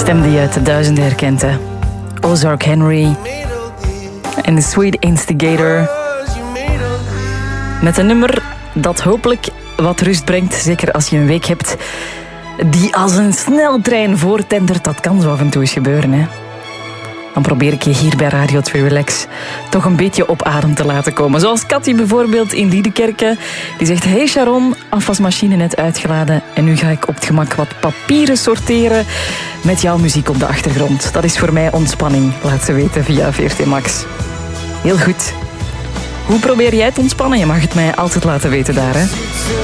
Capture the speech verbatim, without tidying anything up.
stem die je uit de duizenden herkent, hè. Ozark Henry en The Sweet Instigator. Met een nummer dat hopelijk wat rust brengt, zeker als je een week hebt die als een sneltrein voortendert. Dat kan zo af en toe eens gebeuren, hè. Dan probeer ik je hier bij Radio twee Relax toch een beetje op adem te laten komen. Zoals Cathy bijvoorbeeld in Liedekerke. Die zegt, hey Sharon, afwasmachine net uitgeladen en nu ga ik op het gemak wat papieren sorteren met jouw muziek op de achtergrond. Dat is voor mij ontspanning, laat ze weten via V R T Max. Heel goed. Hoe probeer jij te ontspannen? Je mag het mij altijd laten weten daar, hè.